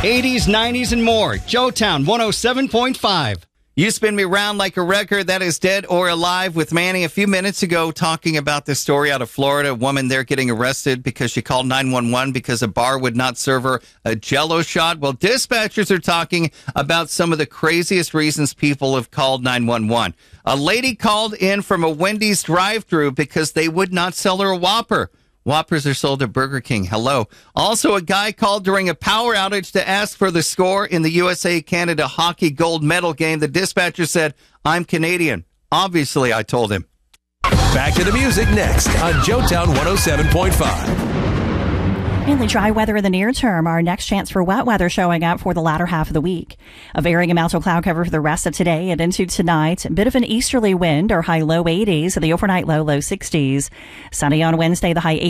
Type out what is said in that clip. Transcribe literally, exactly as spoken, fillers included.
eighties, nineties, and more. Joetown one oh seven point five. You Spin Me Round Like a Record. That is Dead or Alive with Manny a few minutes ago talking about this story out of Florida. A woman there getting arrested because she called nine one one because a bar would not serve her a Jell-O shot. Well, dispatchers are talking about some of the craziest reasons people have called nine one one. A lady called in from a Wendy's drive-thru because they would not sell her a Whopper. Whoppers are sold at Burger King. Hello. Also, a guy called during a power outage to ask for the score in the U S A-Canada hockey gold medal game. The dispatcher said, "I'm Canadian." Obviously, I told him. Back to the music next on Joetown one oh seven point five. Mainly dry weather in the near term. Our next chance for wet weather showing up for the latter half of the week. A varying amount of cloud cover for the rest of today and into tonight. A bit of an easterly wind, our high low eighties, and the overnight low low sixties. Sunny on Wednesday, the high eighties.